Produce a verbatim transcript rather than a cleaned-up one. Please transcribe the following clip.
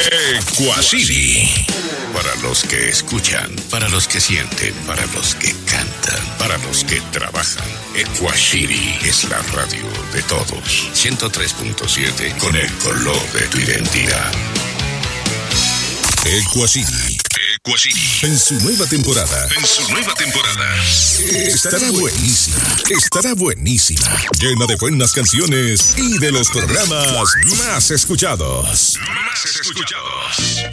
Equacity. Para los que escuchan, para los que sienten, para los que cantan, para los que trabajan. Equacity es la radio de todos. ciento tres punto siete con el color de tu identidad. Equacity. Equacity. En su nueva temporada. En su nueva temporada. Estará buenísima. Estará buenísima. Llena de buenas canciones y de los programas más escuchados. Más escuchados.